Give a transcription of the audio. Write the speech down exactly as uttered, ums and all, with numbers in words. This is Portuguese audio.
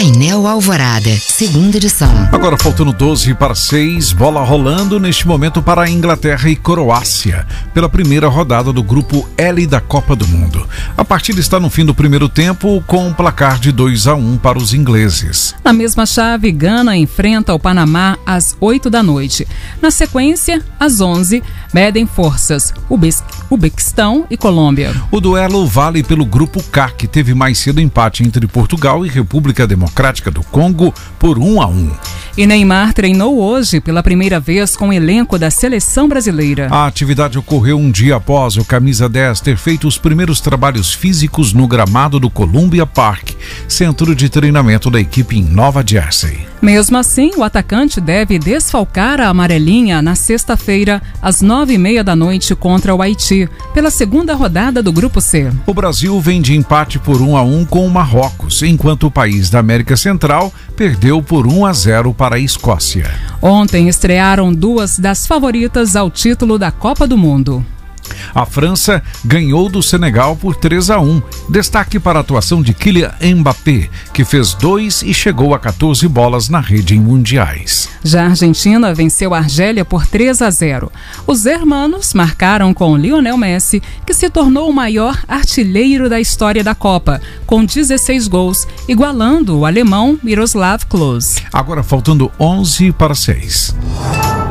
Painel Alvorada, segunda edição. Agora faltando doze para seis, bola rolando neste momento para a Inglaterra e Croácia, pela primeira rodada do grupo L da Copa do Mundo. A partida está no fim do primeiro tempo, com um placar de dois a um para os ingleses. Na mesma chave, Gana enfrenta o Panamá às oito da noite. Na sequência, às onze, medem forças Uzbequistão e Colômbia. O duelo vale pelo grupo K, que teve mais cedo empate entre Portugal e República Democrática do Congo por um a um. E Neymar treinou hoje pela primeira vez com o elenco da seleção brasileira. A atividade ocorreu um dia após o camisa dez ter feito os primeiros trabalhos físicos no gramado do Columbia Park, centro de treinamento da equipe em Nova Jersey. Mesmo assim, o atacante deve desfalcar a amarelinha na sexta-feira, às nove e meia da noite, contra o Haiti, pela segunda rodada do Grupo C. O Brasil vem de empate por um a um com o Marrocos, enquanto o país da América Central perdeu por um a zero para a Escócia. Ontem estrearam duas das favoritas ao título da Copa do Mundo. A França ganhou do Senegal por três a um. Destaque para a atuação de Kylian Mbappé, que fez dois e chegou a quatorze bolas na rede em mundiais. Já a Argentina venceu a Argélia por três a zero. Os hermanos marcaram com Lionel Messi, que se tornou o maior artilheiro da história da Copa, com dezesseis gols, igualando o alemão Miroslav Klose. Agora faltando onze para seis.